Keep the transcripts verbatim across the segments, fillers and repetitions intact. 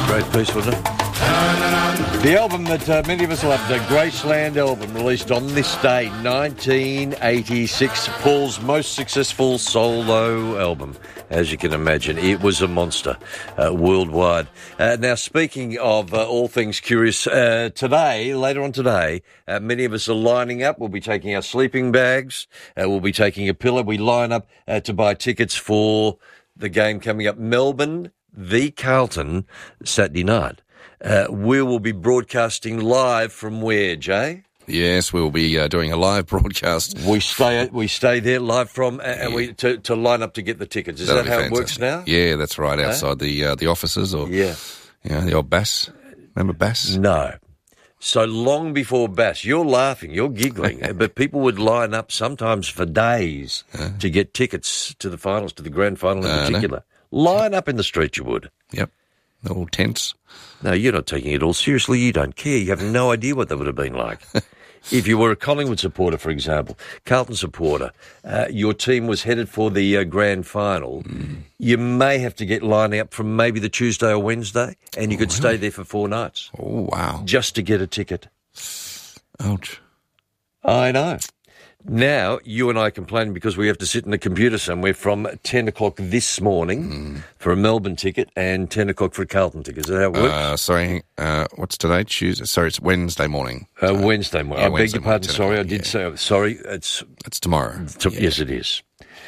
Great piece, wasn't it? The album that uh, many of us loved, the Graceland album, released on this day, nineteen eighty-six, Paul's most successful solo album, as you can imagine. It was a monster uh, worldwide. Uh, now, speaking of uh, all things curious, uh, today, later on today, uh, many of us are lining up. We'll be taking our sleeping bags. Uh, we'll be taking a pillow. We line up uh, to buy tickets for the game coming up, Melbourne v Carlton, Saturday night. Uh, we will be broadcasting live from where, Jay? Yes, we'll be uh, doing a live broadcast. We stay we stay there live from, uh, yeah. and we to, to line up to get the tickets. Is That'll that how fantastic. it works now? Yeah, that's right, outside eh? the uh, the offices or yeah, you know, the old Bass. Remember Bass? No. So long before Bass, you're laughing, you're giggling, but people would line up sometimes for days uh, to get tickets to the finals, to the grand final in uh, particular. No. Line up in the street, you would. Yep. The all tents. No, you're not taking it all seriously. You don't care. You have no idea what that would have been like. If you were a Collingwood supporter, for example, Carlton supporter, uh, your team was headed for the uh, grand final, mm. you may have to get lining up from maybe the Tuesday or Wednesday, and you could oh, really? stay there for four nights. Oh, wow. Just to get a ticket. Ouch. I know. Now, you and I complaining because we have to sit in a computer somewhere from ten o'clock this morning mm. for a Melbourne ticket and ten o'clock for a Carlton ticket. Is that how it works? Uh, sorry, uh, what's today? Tuesday? Sorry, it's Wednesday morning. Uh, Wednesday morning. Yeah, I Wednesday beg your pardon. Sorry, I did yeah. say, sorry. It's it's tomorrow. To, yeah. Yes, it is.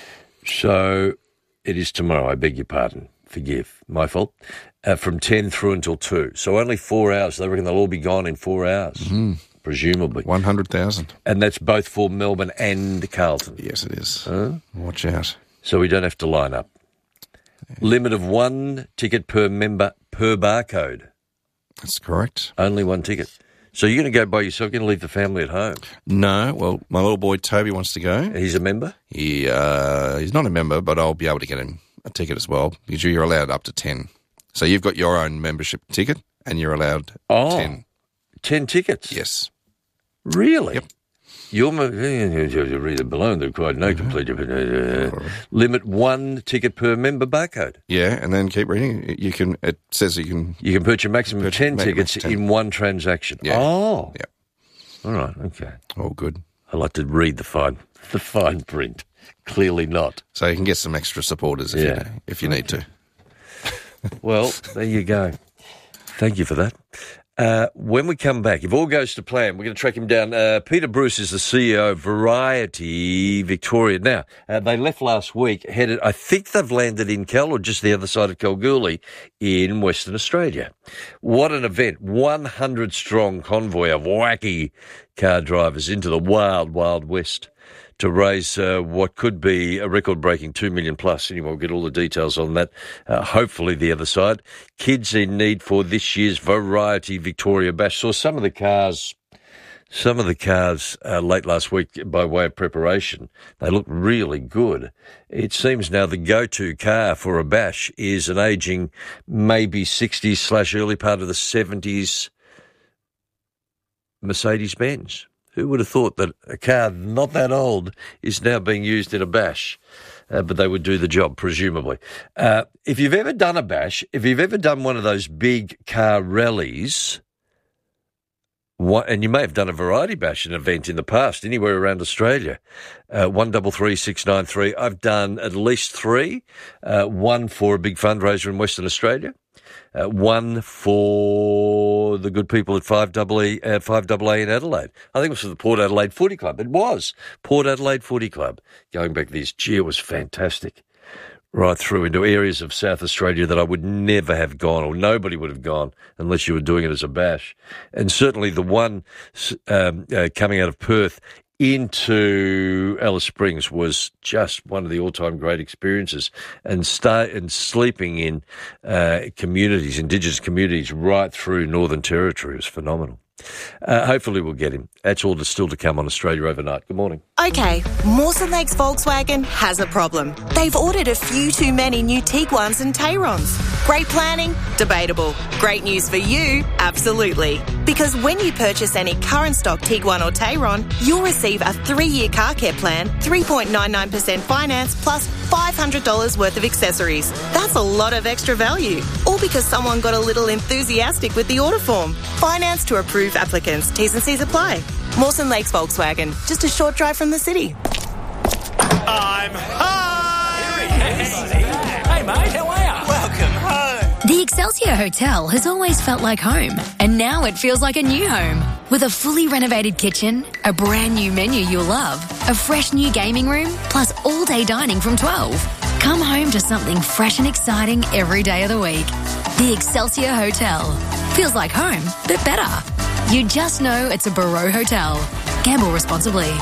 So, it is tomorrow. I beg your pardon. Forgive. My fault. Uh, from ten through until two. So, only four hours. They reckon they'll all be gone in four hours. Mm-hmm. Presumably. one hundred thousand. And that's both for Melbourne and Carlton. Yes, it is. Huh? Watch out. So we don't have to line up. Yeah. Limit of one ticket per member per barcode. That's correct. Only one ticket. So you're going to go by yourself? You're going to leave the family at home? No. Well, my little boy Toby wants to go. He's a member? He uh, He's not a member, but I'll be able to get him a ticket as well, because you're allowed up to ten. So you've got your own membership ticket, and you're allowed oh, ten. ten tickets? Yes. Really? Yep. You're read it below. They're quite no complete. Uh, limit one ticket per member barcode. Yeah, and then keep reading. You can. It says you can. You can purchase a maximum of ten maximum tickets ten. in one transaction. Yeah. Oh. Yeah. All right. Okay. All good. I like to read the fine, the fine print. Clearly not. So you can get some extra supporters if yeah. you if you okay. need to. Well, there you go. Thank you for that. Uh, when we come back, if all goes to plan, we're going to track him down. Uh, Peter Bruce is the C E O of Variety Victoria. Now, uh, they left last week, headed, I think they've landed in Cal or just the other side of Kalgoorlie in Western Australia. What an event. one hundred strong convoy of wacky car drivers into the wild, wild west to raise uh, what could be a record-breaking two million plus. Anyway, we'll get all the details on that, uh, hopefully the other side. Kids in need for this year's Variety Victoria Bash. Saw some of the cars, some of the cars uh, late last week by way of preparation. They look really good. It seems now the go-to car for a bash is an aging, maybe sixties slash early part of the seventies Mercedes-Benz. Who would have thought that a car not that old is now being used in a bash? Uh, but they would do the job, presumably. Uh, if you've ever done a bash, if you've ever done one of those big car rallies, what, and you may have done a variety bash, an event in the past, anywhere around Australia, uh, one double three six nine three. I've done at least three. Uh, one for a big fundraiser in Western Australia. Uh, one for the good people at five A A, uh, five A A in Adelaide. I think it was for the Port Adelaide Footy Club. It was Port Adelaide Footy Club. Going back this year, it was fantastic. Right through into areas of South Australia that I would never have gone, or nobody would have gone, unless you were doing it as a bash. And certainly the one um, uh, coming out of Perth into Alice Springs was just one of the all-time great experiences. And stay, and sleeping in uh, communities, Indigenous communities, right through Northern Territory was phenomenal. Uh, hopefully we'll get him. That's all that's still to come on Australia Overnight. Good morning. Okay, Mawson Lakes Volkswagen has a problem. They've ordered a few too many new Tiguans and Tayrons. Great planning? Debatable. Great news for you? Absolutely. Because when you purchase any current stock Tiguan or Tayron, you'll receive a three-year car care plan, three point nine nine percent finance, plus five hundred dollars worth of accessories. That's a lot of extra value. All because someone got a little enthusiastic with the order form. Finance to approved applicants. T's and C's apply. Mawson Lakes Volkswagen. Just a short drive from the city. I'm home! Hey, mate, how are you? Welcome home. The Excelsior Hotel has always felt like home, and now it feels like a new home. With a fully renovated kitchen, a brand new menu you'll love, a fresh new gaming room, plus all-day dining from twelve. Come home to something fresh and exciting every day of the week. The Excelsior Hotel. Feels like home, but better. You just know it's a Barreau Hotel. Gamble responsibly.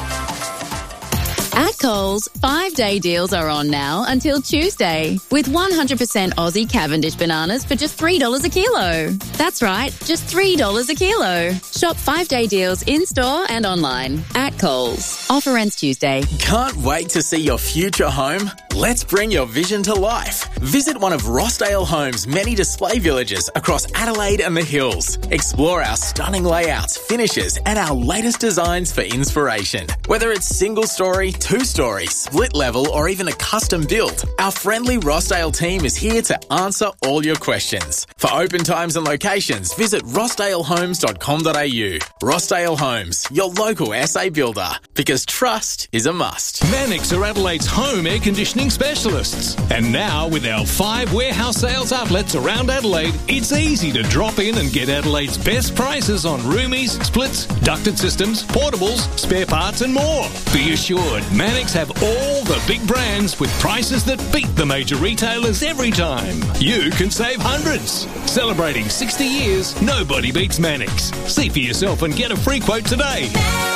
At Coles, five-day deals are on now until Tuesday, with one hundred percent Aussie Cavendish bananas for just three dollars a kilo. That's right, just three dollars a kilo. Shop five-day deals in-store and online at Coles. Offer ends Tuesday. Can't wait to see your future home? Let's bring your vision to life. Visit one of Rossdale Homes' many display villages across Adelaide and the Hills. Explore our stunning layouts, finishes, and our latest designs for inspiration. Whether it's single-story, two-story, split level, or even a custom build, our friendly Rossdale team is here to answer all your questions. For open times and locations, visit rossdale homes dot com dot a u. Rossdale Homes, your local S A builder, because trust is a must. Mannix are Adelaide's home air conditioning specialists. And now, with our five warehouse sales outlets around Adelaide, it's easy to drop in and get Adelaide's best prices on roomies, splits, ducted systems, portables, spare parts and more. Be assured, Mannix have all the big brands with prices that beat the major retailers every time. You can save hundreds. Celebrating sixty years, nobody beats Mannix. See for yourself and get a free quote today.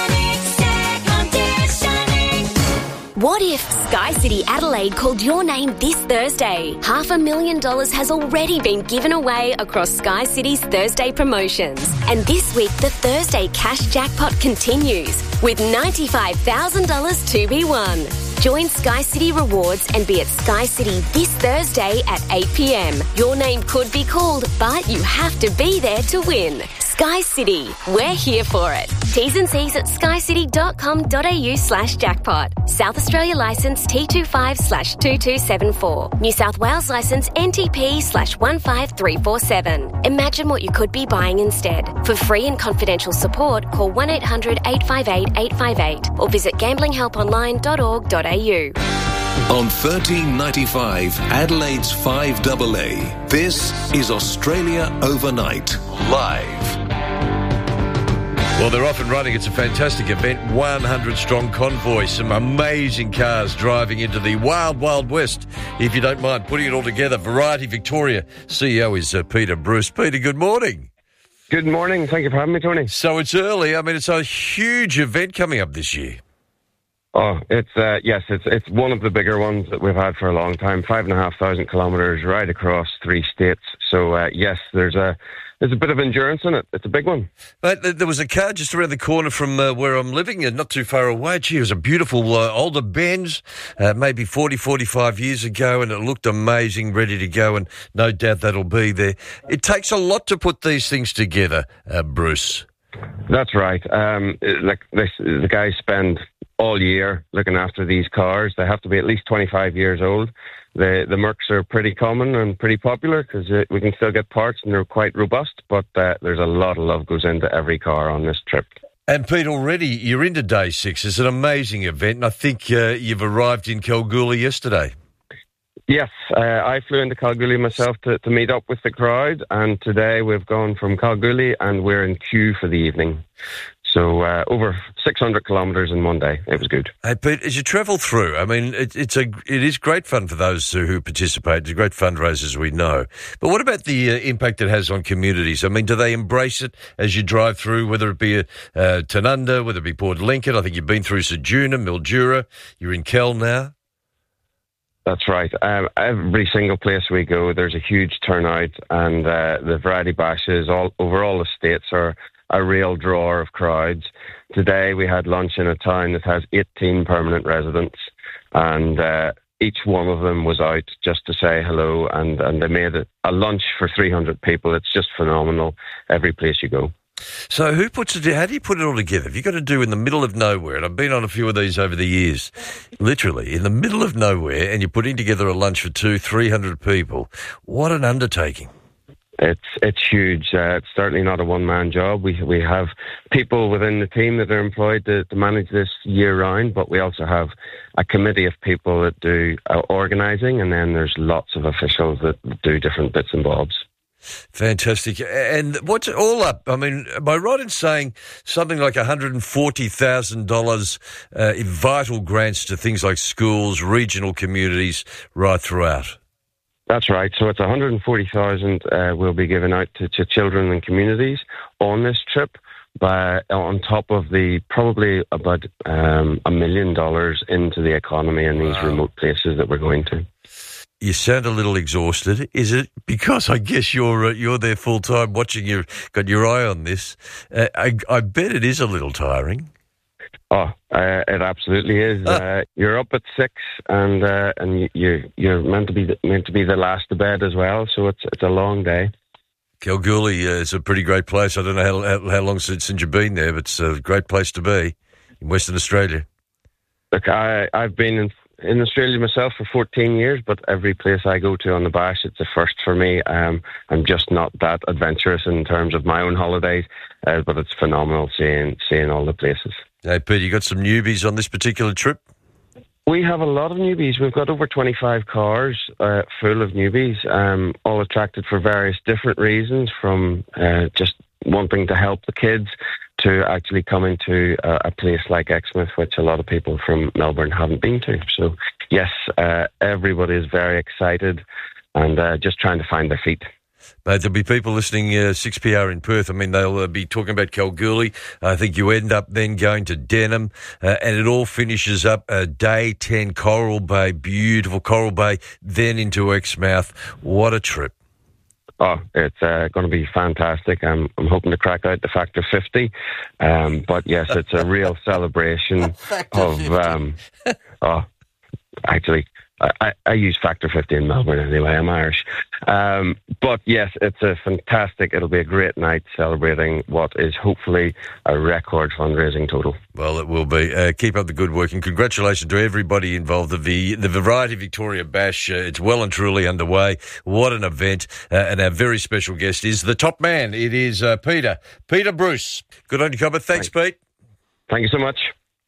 What if Sky City Adelaide called your name this Thursday? Half a million dollars has already been given away across Sky City's Thursday promotions. And this week, the Thursday cash jackpot continues with ninety-five thousand dollars to be won. Join Sky City Rewards and be at Sky City this Thursday at eight p m. Your name could be called, but you have to be there to win. Sky City, we're here for it. T's and C's at skycity dot com dot a u slash jackpot. South Australia licence T twenty-five slash two two seven four. New South Wales licence N T P slash one five three four seven. Imagine what you could be buying instead. For free and confidential support, call one eight hundred eight five eight eight five eight or visit gambling help online dot org dot a u. On thirteen ninety-five, Adelaide's five A A, this is Australia Overnight, live. Well, they're off and running. It's a fantastic event. one hundred strong convoy. Some amazing cars driving into the wild, wild west. If you don't mind putting it all together, Variety Victoria C E O is uh, Peter Bruce. Peter, good morning. Good morning. Thank you for having me, Tony. So it's early. I mean, it's a huge event coming up this year. Oh, it's uh, yes, it's it's one of the bigger ones that we've had for a long time. Five and a half thousand kilometres right across three states. So uh, yes, there's a there's a bit of endurance in it. It's a big one. But there was a car just around the corner from uh, where I'm living, and not too far away. Gee, it was a beautiful uh, older Benz, uh, maybe forty, forty-five years ago, and it looked amazing, ready to go, and no doubt that'll be there. It takes a lot to put these things together, uh, Bruce. That's right. Um, like this, the guys spend all year looking after these cars. They have to be at least twenty-five years old. The the Mercs are pretty common and pretty popular because uh, we can still get parts and they're quite robust, but uh, there's a lot of love goes into every car on this trip. And Pete, already you're into day six. It's an amazing event, and I think uh, you've arrived in Kalgoorlie yesterday. Yes, uh, I flew into Kalgoorlie myself to, to meet up with the crowd, and today we've gone from Kalgoorlie and we're in Kew for the evening. So uh, over six hundred kilometres in one day. It was good. Hey, Pete, as you travel through, I mean, it, it's a it is great fun for those who, who participate. It's a great fundraiser, as we know. But what about the uh, impact it has on communities? I mean, do they embrace it as you drive through, whether it be uh, Tanunda, whether it be Port Lincoln? I think you've been through Ceduna, Mildura. You're in Kel now. That's right. Um, every single place we go, there's a huge turnout, and uh, the variety bashes all over all the states are a real draw of crowds. today we had lunch in a town that has eighteen permanent residents, and uh, each one of them was out just to say hello, and, and they made a, a lunch for three hundred people. It's just phenomenal every place you go. So who puts it, how do you put it all together? Have you got to do in the middle of nowhere, and I've been on a few of these over the years, literally in the middle of nowhere, and you're putting together a lunch for two, three hundred people. What an undertaking. It's it's huge. Uh, it's certainly not a one-man job. We we have people within the team that are employed to, to manage this year-round, but we also have a committee of people that do uh, organising, and then there's lots of officials that do different bits and bobs. Fantastic. And what's it all up? I mean, am I right in saying something like one hundred forty thousand dollars uh, in vital grants to things like schools, regional communities, right throughout? That's right. So it's one hundred forty thousand dollars uh, will be given out to, to children and communities on this trip, but on top of the probably about um, a million dollars into the economy in these wow. remote places that we're going to. You sound a little exhausted. Is it because I guess you're uh, you're there full time watching, you got your eye on this? Uh, I, I bet it is a little tiring. Oh, uh, it absolutely is. Uh, you're up at six, and uh, and you you're meant to be the, meant to be the last to bed as well. So it's it's a long day. Kalgoorlie uh, is a pretty great place. I don't know how how, how long since, since you've been there, but it's a great place to be in Western Australia. Look, I I've been in. in Australia myself for fourteen years, but every place I go to on the Bash, it's a first for me. Um, I'm just not that adventurous in terms of my own holidays, uh, but it's phenomenal seeing seeing all the places. Hey, Peter, you got some newbies on this particular trip? We have a lot of newbies. We've got over twenty-five cars uh, full of newbies, um, all attracted for various different reasons, from uh, just wanting to help the kids to actually coming to a, a place like Exmouth, which a lot of people from Melbourne haven't been to. So, yes, uh, everybody is very excited and uh, just trying to find their feet. But there'll be people listening uh, six P R in Perth. I mean, they'll uh, be talking about Kalgoorlie. I think you end up then going to Denham, uh, and it all finishes up uh, day ten, Coral Bay, beautiful Coral Bay, then into Exmouth. What a trip. Oh, it's uh, going to be fantastic. I'm, I'm hoping to crack out the Factor fifty. Um, but yes, it's a real celebration of, um, oh, actually, I, I use Factor fifty in Melbourne anyway. I'm Irish. Um, but yes, it's a fantastic, it'll be a great night celebrating what is hopefully a record fundraising total. Well, it will be. Uh, keep up the good work, and congratulations to everybody involved. The, v, the Variety Victoria Bash, uh, it's well and truly underway. What an event. Uh, and our very special guest is the top man. It is uh, Peter. Peter Bruce. Good on you, Cobber. Thanks, Thanks, Pete. Thank you so much.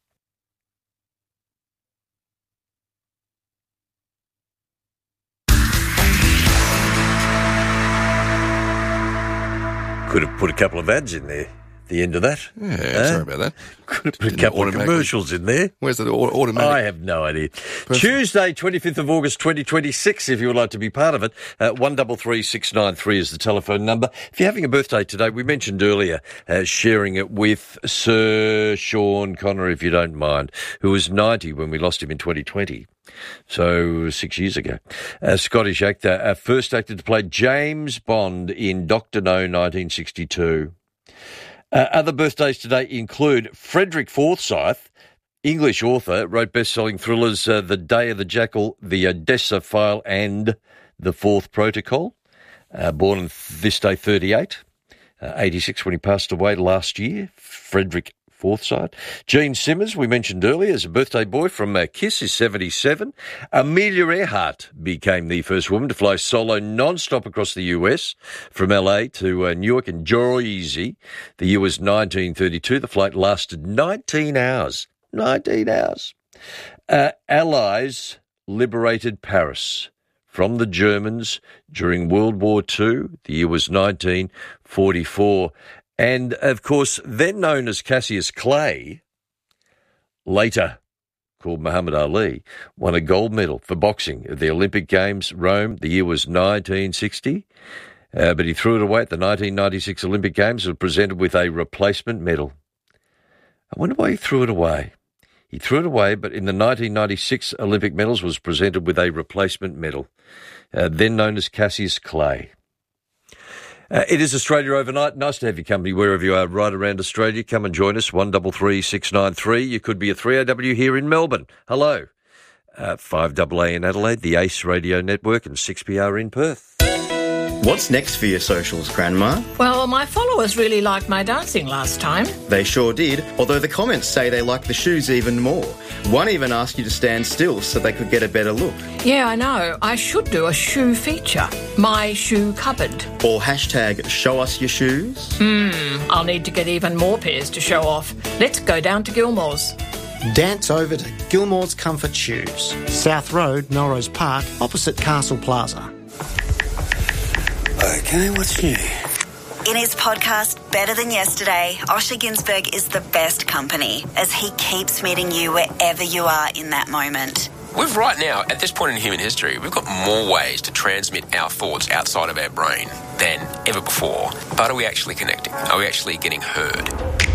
Could have put a couple of ads in there at the end of that. Yeah, uh, sorry about that. Could have put a couple of commercials in there. Where's the automatic? I have no idea. Perfect. Tuesday, twenty-fifth of August, twenty twenty-six, if you would like to be part of it. Uh, one three three six nine three is the telephone number. If you're having a birthday today, we mentioned earlier uh, sharing it with Sir Sean Connery, if you don't mind, who was ninety when we lost him in twenty twenty. So, six years ago. A Scottish actor, uh, first actor to play James Bond in Doctor No nineteen sixty-two. Uh, other birthdays today include Frederick Forsyth, English author, wrote best-selling thrillers uh, The Day of the Jackal, The Odessa File and The Fourth Protocol. Uh, born on this day thirty-eight, uh, eighty-six when he passed away last year, Frederick Forsyth. Gene Simmons, we mentioned earlier, as a birthday boy from uh, Kiss, is seventy-seven. Amelia Earhart became the first woman to fly solo non-stop across the U S from L A to uh, Newark and Jersey. The year was nineteen thirty-two. The flight lasted nineteen hours. nineteen hours. Uh, Allies liberated Paris from the Germans during World War Two. The year was nineteen forty-four. And, of course, then known as Cassius Clay, later called Muhammad Ali, won a gold medal for boxing at the Olympic Games, Rome. The year was nineteen sixty, uh, but he threw it away at the nineteen ninety-six Olympic Games and was presented with a replacement medal. I wonder why he threw it away. He threw it away, but in the nineteen ninety-six Olympic medals was presented with a replacement medal, uh, then known as Cassius Clay. Uh, it is Australia Overnight. Nice to have your company wherever you are right around Australia. Come and join us, one three three six nine three. You could be a three A W here in Melbourne. Hello. Uh, five A A in Adelaide, the Ace Radio Network, and six P R in Perth. What's next for your socials, Grandma? Well, my followers really liked my dancing last time. They sure did, although the comments say they like the shoes even more. One even asked you to stand still so they could get a better look. Yeah, I know. I should do a shoe feature. My shoe cupboard. Or hashtag show us your shoes. Hmm, I'll need to get even more pairs to show off. Let's go down to Gilmore's. Dance over to Gilmore's Comfort Shoes. South Road, Melrose Park, opposite Castle Plaza. Okay, what's new? In his podcast, Better Than Yesterday, Osher Ginsberg is the best company as he keeps meeting you wherever you are in that moment. We've right now, at this point in human history, we've got more ways to transmit our thoughts outside of our brain than ever before. But are we actually connecting? Are we actually getting heard?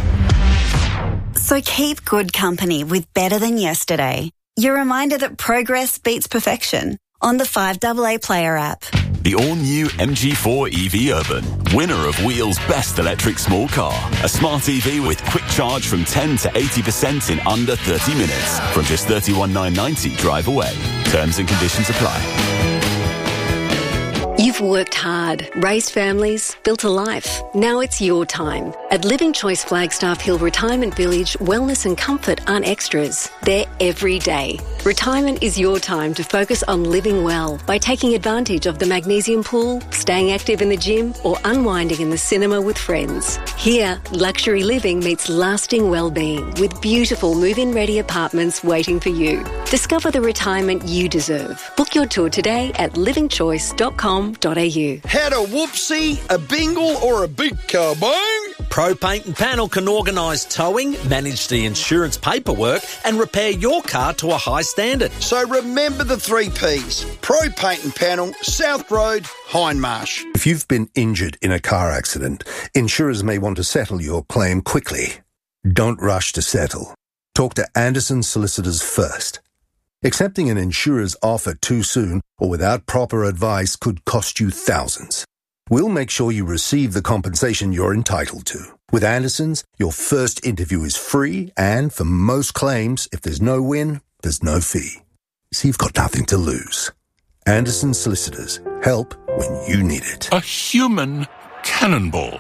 So keep good company with Better Than Yesterday. Your reminder that progress beats perfection on the five A A Player app. The all-new M G four E V Urban, winner of Wheel's Best Electric Small Car. A smart E V with quick charge from ten to eighty percent in under thirty minutes. From just thirty-one thousand nine hundred ninety drive away. Terms and conditions apply. You've worked hard, raised families, built a life. Now it's your time. At Living Choice Flagstaff Hill Retirement Village, wellness and comfort aren't extras. They're every day. Retirement is your time to focus on living well by taking advantage of the magnesium pool, staying active in the gym, or unwinding in the cinema with friends. Here, luxury living meets lasting well-being with beautiful move-in ready apartments waiting for you. Discover the retirement you deserve. Book your tour today at living choice dot com dot a u. Had a whoopsie, a bingle, or a big kaboom? Pro Paint and Panel can organise towing, manage the insurance paperwork and repair your car to a high standard. So remember the three Ps. Pro Paint and Panel, South Road, Hindmarsh. If you've been injured in a car accident, insurers may want to settle your claim quickly. Don't rush to settle. Talk to Anderson Solicitors first. Accepting an insurer's offer too soon or without proper advice could cost you thousands. We'll make sure you receive the compensation you're entitled to. With Anderson's, your first interview is free, and for most claims, if there's no win, there's no fee. So you've got nothing to lose. Anderson Solicitors. Help when you need it. A human cannonball.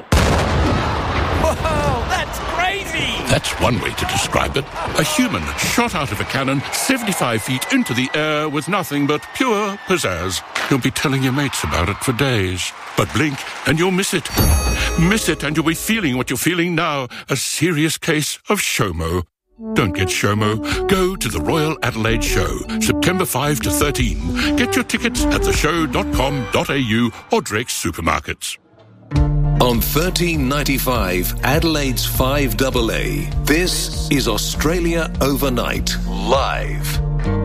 Whoa, that's crazy! That's one way to describe it. A human shot out of a cannon seventy-five feet into the air with nothing but pure pizzazz. You'll be telling your mates about it for days. But blink and you'll miss it. Miss it and you'll be feeling what you're feeling now. A serious case of SHOMO. Don't get SHOMO. Go to the Royal Adelaide Show, September fifth to thirteen. Get your tickets at the show dot com dot a u or Drake's Supermarkets. On thirteen ninety-five, Adelaide's five A A, this is Australia Overnight, live.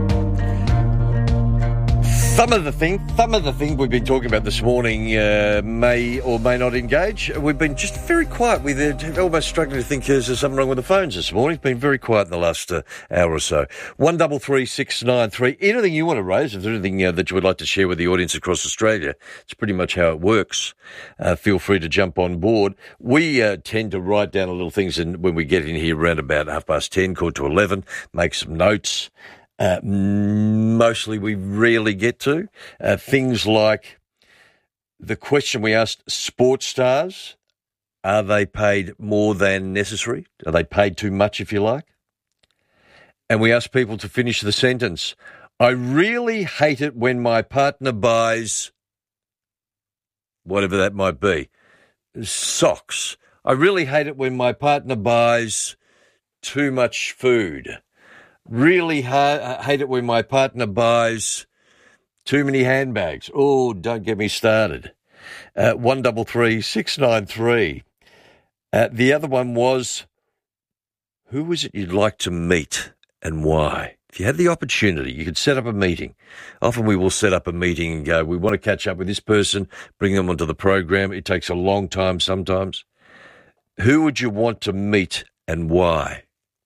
Some of the thing, some of the thing we've been talking about this morning uh, may or may not engage. We've been just very quiet. We're almost struggling to think is there something wrong with the phones this morning. It's been very quiet in the last uh, hour or so. One double three six nine three. Anything you want to raise? If there's anything uh, that you would like to share with the audience across Australia, it's pretty much how it works. Uh, feel free to jump on board. We uh, tend to write down a little things in, when we get in here around about half past ten, quarter to eleven. Make some notes. Uh, mostly we rarely get to. Uh, things like the question we asked sports stars, are they paid more than necessary? Are they paid too much, if you like? And we asked people to finish the sentence. I really hate it when my partner buys whatever that might be. Socks. I really hate it when my partner buys too much food. Really ha- hate it when my partner buys too many handbags. Oh, don't get me started. Uh, one double three six nine three. Uh, the other one was, who was it you'd like to meet and why? If you had the opportunity, you could set up a meeting. Often we will set up a meeting and go, we want to catch up with this person, bring them onto the program. It takes a long time sometimes. Who would you want to meet and why?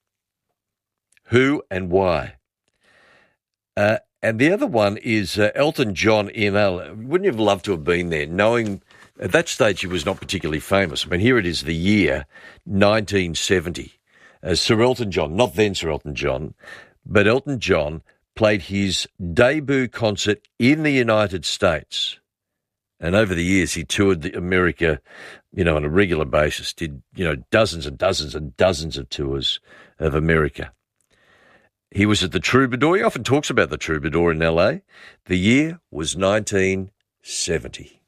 Who and why? Uh, and the other one is uh, Elton John in L A. Wouldn't you have loved to have been there, knowing At that stage, he was not particularly famous. I mean, here it is, the year nineteen seventy. Uh, Sir Elton John, not then Sir Elton John, but Elton John played his debut concert in the United States. And over the years, he toured the America, you know, on a regular basis, did, you know, dozens and dozens and dozens of tours of America. He was at the Troubadour. He often talks about the Troubadour in L A. The year was nineteen seventy.